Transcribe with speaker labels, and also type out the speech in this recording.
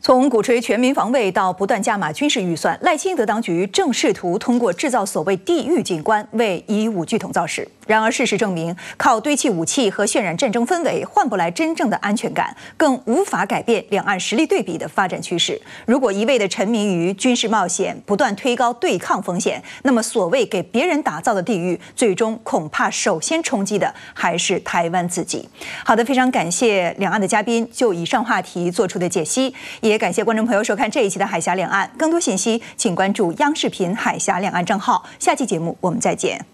Speaker 1: 从鼓吹全民防卫到不断加码军事预算，赖清德当局正试图通过制造所谓地狱景观为以武拒统造势。然而，事实证明，靠堆砌武器和渲染战争氛围换不来真正的安全感，更无法改变两岸实力对比的发展趋势。如果一味地沉迷于军事冒险，不断推高对抗风险，那么所谓给别人打造的地狱，最终恐怕首先冲击的还是台湾自己。好的，非常感谢两岸的嘉宾就以上话题做出的解析，也感谢观众朋友收看这一期的海峡两岸。更多信息，请关注央视频海峡两岸账号。下期节目我们再见。